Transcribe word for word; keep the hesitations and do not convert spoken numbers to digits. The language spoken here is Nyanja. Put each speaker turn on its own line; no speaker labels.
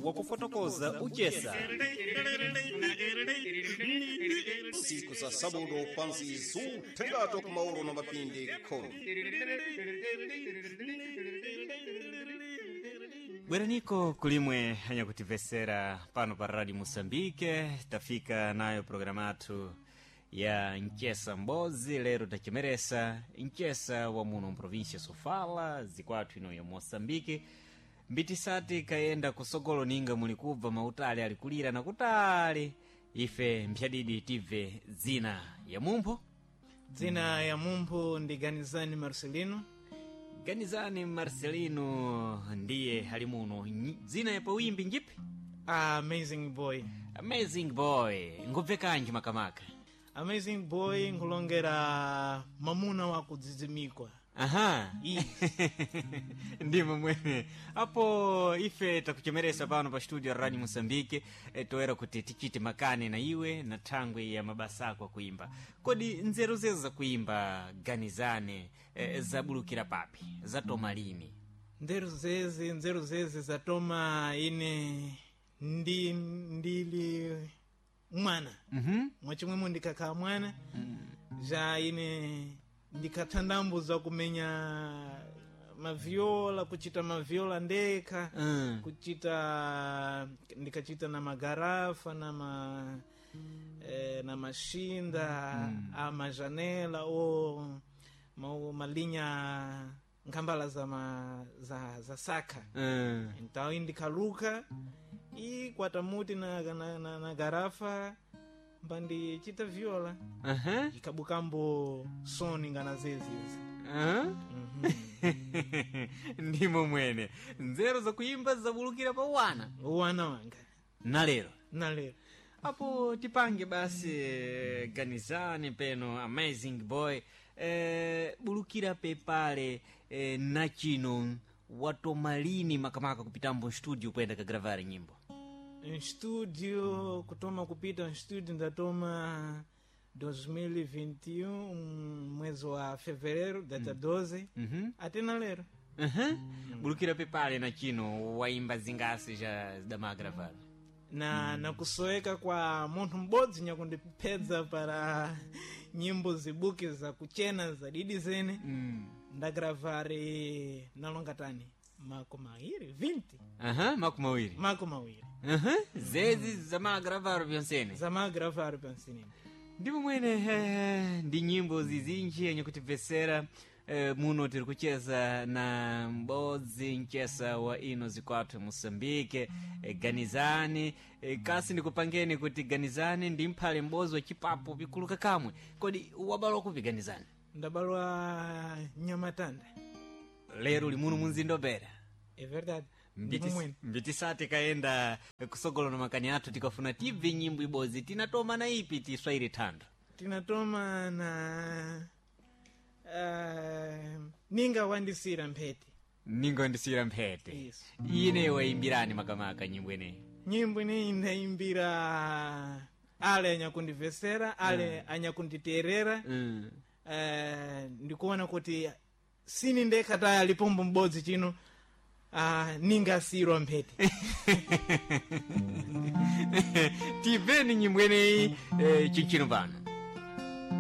wakufotokoza uchesa
siku za sabudo pansi zuthengato kumauro na mapindi kholo
bweraniko kulimwe anyakutivesera pano pa Radio Moçambique. Tafika nayo programatu ya Nchesa Mbozi. Lero tachimeresa Nchesa wa muno mprovincia Sofala zikwatu ino ya Moçambique. Mbitisati kaenda kusogolo ninga mulikuva mautali alikulira na kutali ife mpyadidi tive zina ya mumpo.
Zina ya mumpo ndi Ganizani Marcelino.
Ganizani Marcelino ndiye halimuno. Zina ya pawimbi njipi?
Ah, Amazing Boy.
Amazing Boy. Ngubvekanji makamaka?
Amazing Boy ngulongera mamuna wa kudzizimikwa.
Aha. Ndimo mwene. Apo ife takuchemeresa pano pa studio ya Radio Moçambique. E, toera kuti tichite makane na iwe na thangwe ya mabasa kwa kuimba. Kodi nzeru zezo za kuimba Ganizane e, zabulukira papi? Zatoma lini?
Nzeru zezi, nzeru zezi zatoma ine ndi ndili mwana.
Mhm. Mm
Mwachimwemo ndikaka mwana.
mm.
Ja ine ndikathandambuza kumenya maviola, kuchita maviola ndeka,
mm.
kuchita ndikachita na magarafa na ma eh, na mashinda mm. ama janela o ma, malinya ngambala za ma, za za saka
mm.
então indikaluka e kwatamuti na na, na, na garafa mbandi chita viola.
Aha. Uh-huh.
Ikabukambo soni ngana zezizi.
Aha. Uh-huh. Mhm. Ndimo mwene. Nzero za kuimba zabulukira pa wana.
Wana wanga.
Na lero.
Na lero.
Apo tipange basi Ganizani peno Amazing Boy. Eh, bulukira pe pale eh, nachino watomalini makamaka kupitambo studio kwenda kagravare nyimbo.
Em studio, kutoma kupita em studio ndatoma dois mil e vinte e um, mwezi wa fevereiro, data mm. doze,
mm-hmm.
até na lero.
Uh-huh. Mm. Bulukira pepale na chino waimba zingasi já dama gravar.
Na mm. na kusoeka kwa muntu mbodzi nyakundipedza para nyimbo zibuki za kuchena za didi zene. Mm. Ndagravare na longatani. Mako mawiri, vinte.
Aha, uh-huh, mako mawiri.
Mako mawiri.
Aha, uh-huh. Zezi zama gravaru pyonsene.
Zama gravaru pyonsene.
Ndipo mwene eh, ndi nyimbo zizinji enye kutivesera eh, muno tiri kucheza na mbodzi Nchesa wa ino zikwatu Moçambique eh, Ganizani eh, kasi ndikupangeni kuti Ganizani ndi mphale mbozi wa chipapo pikuluka kamwe. Kodi wabalwa kupi Ganizani?
Ndabalwa Nyamatanda.
Lero limuno munzindo bera.
É verdade.
Mbiti, mbiti sati kaenda kusogolo na makani atu tikafuna tivi nyimbo ibozi. Tinatoma na ipi tiswairi tando?
Tinatoma na uh, Ninga Wandisira Mpete.
Ninga Wandisira Mpete.
Yes.
Ine waimbirani makamaka nyimbo ine?
Nyimbo ine inaimbira ale anyakundivesera, ale mm. anyakunditerera. Mm. Uh, ndikuona kuti sini ndekataya lipombo mbodzi chino uh, ninga siro Mpete.
Tiveni nyimbo ine eh, chichino bana.